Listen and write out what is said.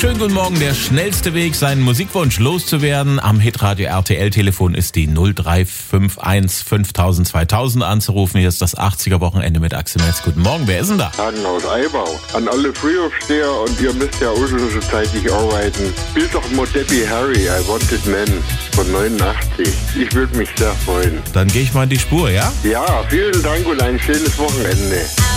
Schönen guten Morgen. Der schnellste Weg, seinen Musikwunsch loszuwerden, am Hitradio RTL-Telefon ist die 0351 5000 2000 anzurufen. Hier ist das 80er-Wochenende mit Axel Metz. Guten Morgen, wer ist denn da? Hagen aus Eibau. An alle Frühaufsteher, und ihr müsst ja auch schon so zeitig arbeiten. Spielt doch mal Debbie Harry, I Wanted Man von 89. Ich würde mich sehr freuen. Dann gehe ich mal in die Spur, ja? Ja, vielen Dank und ein schönes Wochenende.